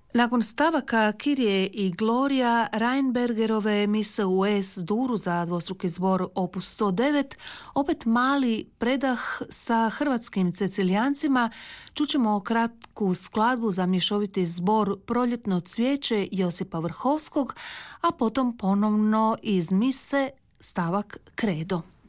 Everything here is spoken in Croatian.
Nakon stavaka Kirije i Gloria Reinbergerove mise u Es-Duru za dvostruki zbor opus 109, opet mali predah sa hrvatskim cecilijancima, čućemo kratku skladbu za mješoviti zbor Proljetno cvijeće Josipa Vrhovskog, a potom ponovno iz mise stavak Kredo.